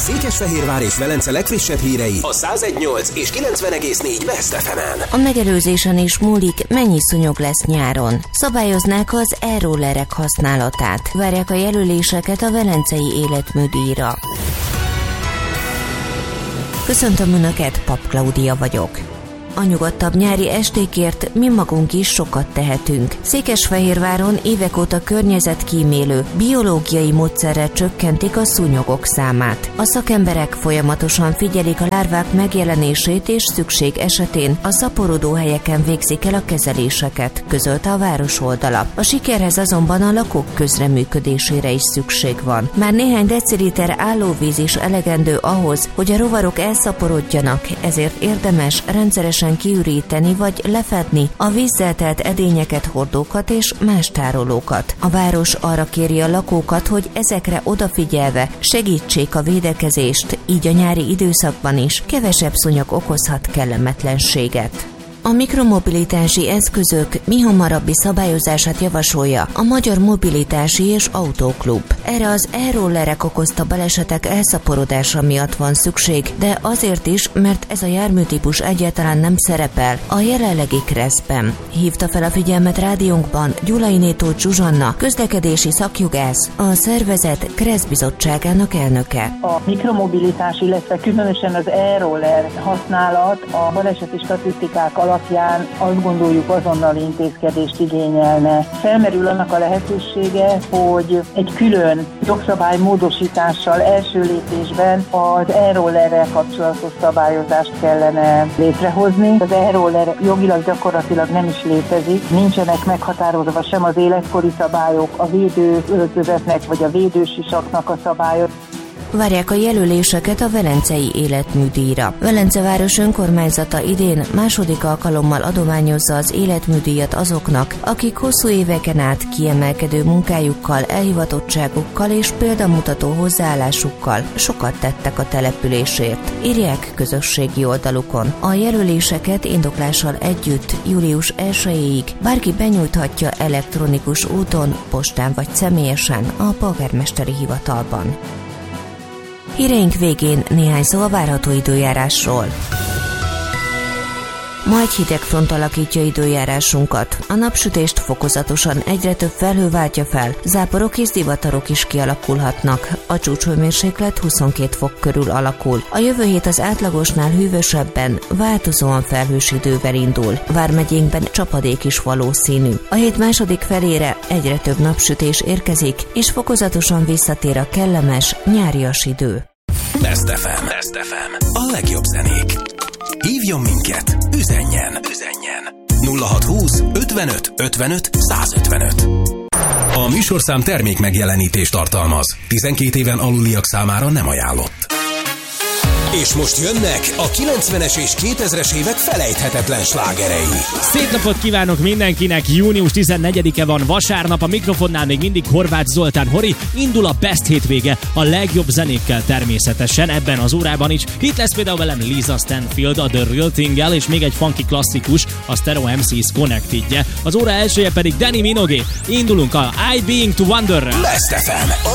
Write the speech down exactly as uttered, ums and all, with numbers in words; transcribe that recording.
Székesfehérvár és Velence legfrissebb hírei a száz egy nyolc és kilencven egész négy Best ef emen. A megelőzésen is múlik, mennyi szúnyog lesz nyáron. Szabályoznák az e-rollerek használatát. Várják a jelöléseket a Velencei Életműdíjra. Köszöntöm Önöket, Pap Klaudia vagyok. A nyugodtabb nyári estékért mi magunk is sokat tehetünk. Székesfehérváron évek óta környezetkímélő, biológiai módszerrel csökkentik a szúnyogok számát. A szakemberek folyamatosan figyelik a lárvák megjelenését, és szükség esetén a szaporodó helyeken végzik el a kezeléseket, közölte a város oldala. A sikerhez azonban a lakók közreműködésére is szükség van. Már néhány deciliter állóvíz is elegendő ahhoz, hogy a rovarok elszaporodjanak, ezért érdemes rendszeresen kiüríteni vagy lefedni a vízzel telt edényeket, hordókat és más tárolókat. A város arra kéri a lakókat, hogy ezekre odafigyelve segítsék a védekezést, így a nyári időszakban is kevesebb szúnyog okozhat kellemetlenséget. A mikromobilitási eszközök mihamarabbi szabályozását javasolja a Magyar Mobilitási és Autóklub. Erre az e-rollerek okozta balesetek elszaporodása miatt van szükség, de azért is, mert ez a járműtípus egyáltalán nem szerepel a jelenlegi kreszben. Hívta fel a figyelmet rádiónkban Gyulai Tóth Zsuzsanna, közlekedési szakjogász, a szervezet KRESZ bizottságának elnöke. A mikromobilitás, illetve különösen az e-roller használat a baleseti statisztikák alapján azt gondoljuk azonnal intézkedést igényelne. Felmerül annak a lehetősége, hogy egy külön jogszabály módosítással első lépésben az e-rollerrel kapcsolatos szabályozást kellene létrehozni. Az e-roller jogilag gyakorlatilag nem is létezik, nincsenek meghatározva sem az életkori szabályok, a védőöltözetnek vagy a védősisaknak a szabályok. Várják a jelöléseket a Velencei Életműdíjra. Velence város önkormányzata idén második alkalommal adományozza az életműdíjat azoknak, akik hosszú éveken át kiemelkedő munkájukkal, elhivatottságukkal és példamutató hozzáállásukkal sokat tettek a településért, írják közösségi oldalukon. A jelöléseket indoklással együtt július elsejéig bárki benyújthatja elektronikus úton, postán vagy személyesen a polgármesteri hivatalban. Híreink végén néhány szó a várható időjárásról. Ma egy hideg front alakítja időjárásunkat. A napsütést fokozatosan egyre több felhő váltja fel, záporok és zivatarok is kialakulhatnak. A csúcshőmérséklet huszonkét fok körül alakul. A jövő hét az átlagosnál hűvösebben, változóan felhős idővel indul. Vármegyénkben csapadék is valószínű. A hét második felére egyre több napsütés érkezik, és fokozatosan visszatér a kellemes, nyárias idő. Best ef em. Best ef em. A legjobb zenék. Hívjon minket, üzenjen, üzenjen. nulla hat húsz ötvenöt ötvenöt százötvenöt. A műsorszám termék megjelenítést tartalmaz. tizenkét éven aluliak számára nem ajánlott. És most jönnek a kilencvenes és kétezres évek felejthetetlen slágerei. Szép napot kívánok mindenkinek! június tizennegyedike van, vasárnap, a mikrofonnál még mindig Horváth Zoltán Hori. Indul a Best hétvége, a legjobb zenékkel természetesen, ebben az órában is. Itt lesz például velem Lisa Stanfield, a The Real Thing-el, és még egy funky klasszikus, a Stereo em cés Connected-je. Az óra elsője pedig Danny Minogue. Indulunk a I Being to Wonder-rel. Best ef em.